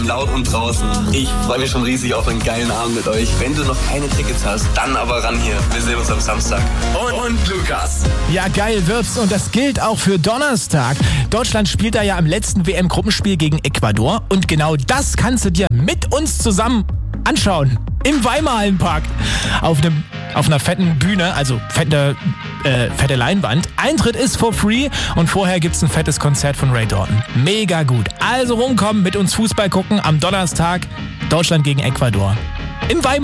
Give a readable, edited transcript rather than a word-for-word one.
laut und draußen. Ich freue mich schon riesig auf einen geilen Abend mit euch. Wenn du noch keine Tickets hast, dann aber ran hier. Wir sehen uns am Samstag. Und Lukas. Ja, geil wird's und das gilt auch für Donnerstag. Deutschland spielt da ja im letzten WM-Gruppenspiel gegen Ecuador und genau das kannst du dir mit uns zusammen anschauen. Im Weimarhallenpark. Auf einer fetten Bühne, also fette Leinwand. Eintritt ist for free und vorher gibt's ein fettes Konzert von Ray Dalton. Mega gut. Also rumkommen, mit uns Fußball gucken am Donnerstag. Deutschland gegen Ecuador. Im Weimar